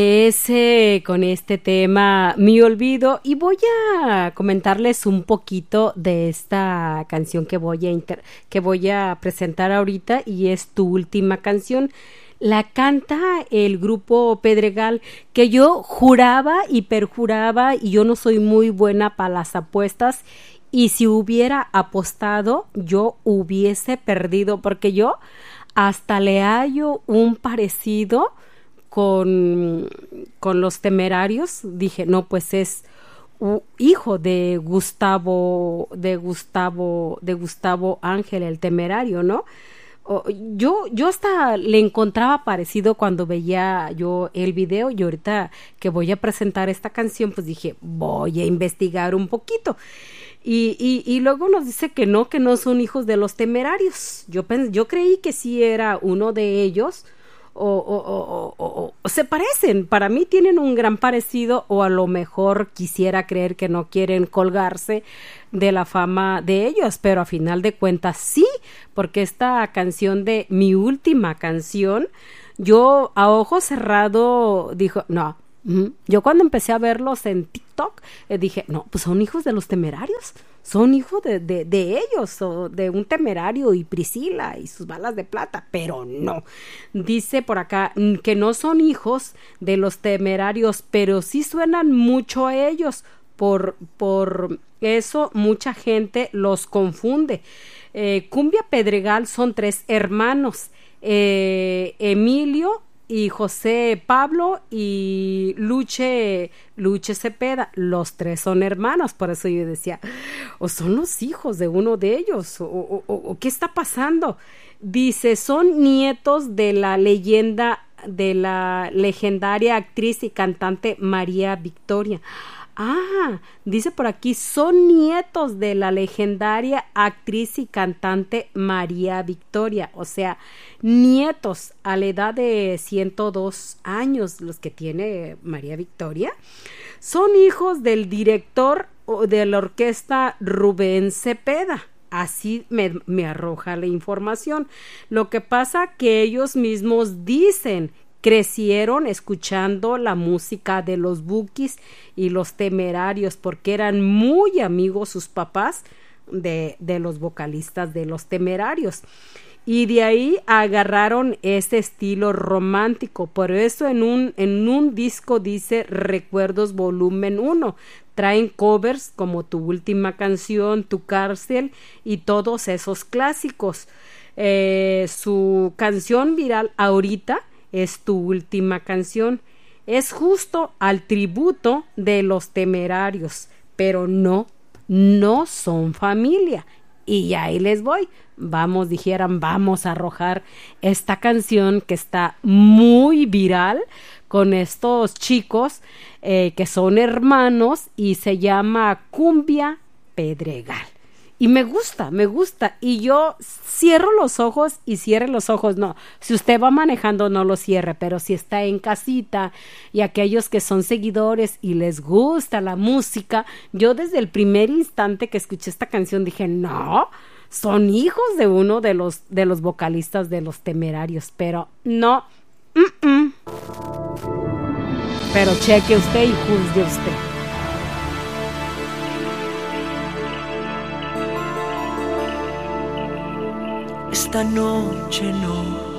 Con este tema Mi Olvido, y voy a comentarles un poquito de esta canción que voy a presentar ahorita, y es Tu Última Canción. La canta el grupo Pedregal, que yo juraba y perjuraba, y yo no soy muy buena para las apuestas, y si hubiera apostado yo hubiese perdido, porque yo hasta le hallo un parecido con los Temerarios. Dije, no, pues es hijo de Gustavo Ángel, el Temerario, ¿no? Yo hasta le encontraba parecido cuando veía yo el video, y ahorita que voy a presentar esta canción, pues dije, voy a investigar un poquito. Y luego nos dice que no son hijos de los Temerarios. Yo creí que sí era uno de ellos, o se parecen. Para mí tienen un gran parecido, o a lo mejor quisiera creer que no quieren colgarse de la fama de ellos, pero a final de cuentas sí, porque esta canción de Mi Última Canción, yo a ojo cerrado dijo, no. Yo cuando empecé a verlos en TikTok, dije, no, pues son hijos de los Temerarios, son hijos de ellos, o de un Temerario y Priscila y sus balas de plata, pero no. Dice por acá que no son hijos de los Temerarios, pero sí suenan mucho a ellos. Por eso mucha gente los confunde. Cumbia Pedregal son 3 hermanos, Emilio y José Pablo y Luche Cepeda. Los 3 son hermanos, por eso yo decía, o son los hijos de uno de ellos, o ¿qué está pasando? Dice, son nietos de la legendaria actriz y cantante María Victoria. Dice por aquí, son nietos de la legendaria actriz y cantante María Victoria, o sea, nietos a la edad de 102 años, los que tiene María Victoria. Son hijos del director de la orquesta Rubén Cepeda. Así me arroja la información. Lo que pasa que ellos mismos dicen crecieron escuchando la música de los Bukis y los Temerarios, porque eran muy amigos sus papás de los vocalistas de los Temerarios, y de ahí agarraron ese estilo romántico. Por eso en un disco dice Recuerdos volumen 1, traen covers como Tu Última Canción, Tu Cárcel y todos esos clásicos. Su canción viral ahorita es Tu Última Canción. Es justo al tributo de los Temerarios, pero no son familia. Y ahí les voy. Vamos a arrojar esta canción que está muy viral con estos chicos que son hermanos, y se llama Cumbia Pedregal. Y me gusta, y yo cierre los ojos, no, si usted va manejando no lo cierre, pero si está en casita, y aquellos que son seguidores y les gusta la música, yo desde el primer instante que escuché esta canción dije, no, son hijos de uno de los vocalistas de los Temerarios, pero no, pero cheque usted y juzgue usted. Esta noche no